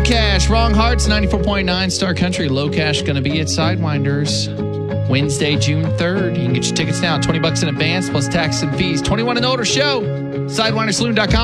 Cash, Wrong Hearts, 94.9 Star Country. Low Cash going to be at Sidewinders Wednesday, June 3rd. You can get your tickets now, $20 in advance plus tax and fees. 21 and older show. SidewindersSaloon.com.